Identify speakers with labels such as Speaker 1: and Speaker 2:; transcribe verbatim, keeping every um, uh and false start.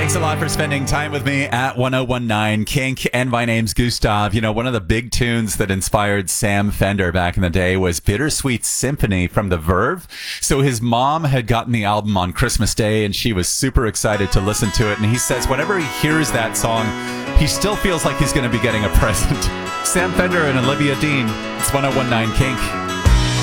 Speaker 1: Thanks a lot for spending time with me at one oh one nine Kink, and my name's Gustav. You know, one of the big tunes that inspired Sam Fender back in the day was Bittersweet Symphony from The Verve. So his mom had gotten the album on Christmas Day, and she was super excited to listen to it. And he says whenever he hears that song, he still feels like he's going to be getting a present. Sam Fender and Olivia Dean. It's one oh one nine Kink.